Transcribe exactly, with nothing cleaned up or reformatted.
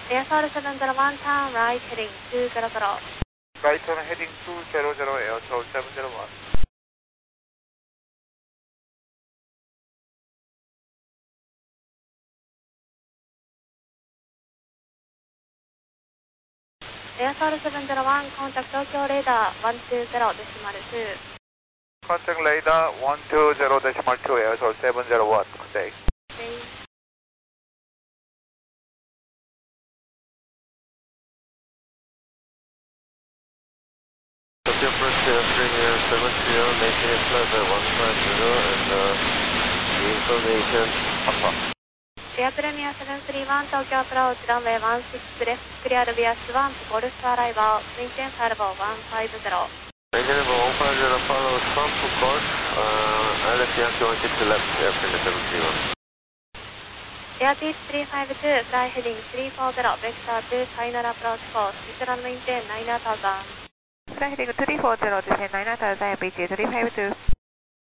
エアソールセブンゼロワン turn right heading two zero zero. Right turn heading two zero zero, Air Soul seven zero one. Air Soul seven zero one, contact Tokyo radar one two zero decimal two. Contact radar one two zero decimal two, Air Soul seven zero one. Good day. Okay. Tokyo First Air Premier seven zero, maintain flight by one five zero and uh, the information Papa. Air Premier seven three one, Tokyo approach runway one six left, clear via Swan to Golf arrival, maintain salvo one five zero. Maintain level one five zero, follow Swan to Golf, uh, L S Yankee one six left, Air Premier seven three one. Air Peach three five two, fly heading three four zero, vector two, final approach course, Michelin maintain nine thousand. Fly heading three four zero, descend nine thousand, Beach three five two.